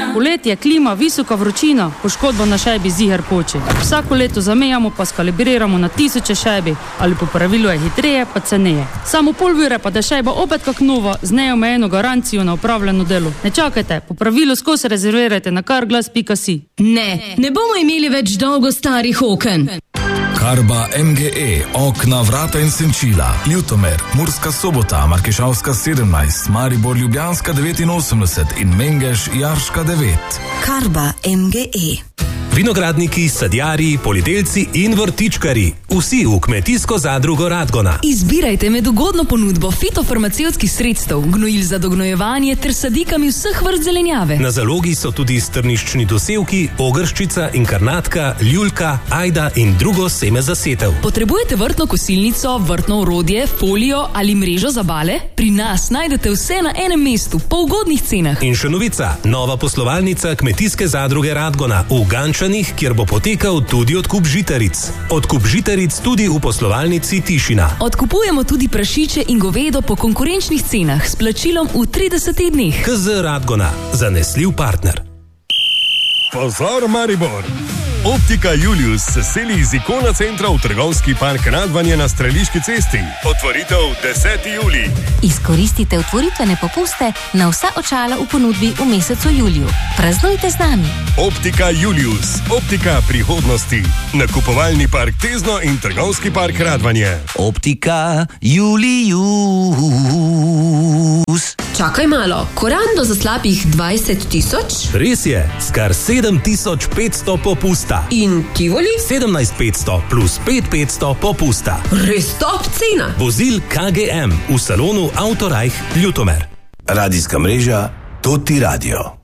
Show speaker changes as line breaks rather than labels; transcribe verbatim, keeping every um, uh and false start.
Poletje, klima, visoka vročina, poškodba na šajbi ziher poči. Vsako leto zamejamo pa skalibriramo na tisoče šajbi, ali po pravilu je hitreje, pa ceneje. Samo pol ure pa da šajba opet kak nova, z neomejeno garancijo na upravljeno delo. Ne čakajte, po pravilu skozi rezervirajte na carglass pika si.
Ne, ne bomo imeli več dolgo starih oken.
Karba M G E, okna, vrata in senčila. Ljutomer, Murska Sobota, Markešavska sedemnajst, Maribor Ljubljanska devetinosemdeset in Mengeš Jarška devet.
Karba M G E.
Vinogradniki, sadjarji, poljedelci in vrtičkari. Vsi v kmetijsko zadrugo Radgona.
Izbirajte med ugodno ponudbo fitofarmacevtskih sredstev, gnojil za dognojevanje ter sadikami vseh vrst zelenjave.
Na zalogi so tudi strniščni dosevki, ogrščica, inkarnatka, ljuljka, ajda in drugo seme za setev.
Potrebujete vrtno kosilnico, vrtno orodje, folijo ali mrežo za bale? Pri nas najdete vse na enem mestu, po ugodnih cenah.
In še novica, nova poslovalnica kmetijske zadruge Radgona v Gančani, kjer bo potekal tudi odkup žitaric. Odkup žitaric tudi v poslovalnici Tišina.
Odkupujemo tudi prašiče in govedo po konkurenčnih cenah s plačilom v tridesetih dneh.
K Z Radgona, zanesljiv partner.
Pozor Maribor! Optika Julius se seli iz Ikona centra v trgovski park Radvanje na Streliški cesti. Otvoritev deseti julij.
Izkoristite otvoritvene popuste na vsa očala v ponudbi v mesecu juliju. Praznujte z nami.
Optika Julius. Optika prihodnosti. Nakupovalni park Tezno in trgovski park Radvanje.
Optika Julius.
Čakaj malo, korando za slabih dvajset tisoč?
Res je, skar sedem tisoč petsto popusta.
In Tivoli?
sedemnajst tisoč petsto plus pet tisoč petsto popusta.
Res top cena.
Vozil K G M v salonu Autorajh Ljutomer.
Radijska mreža Toti Radio.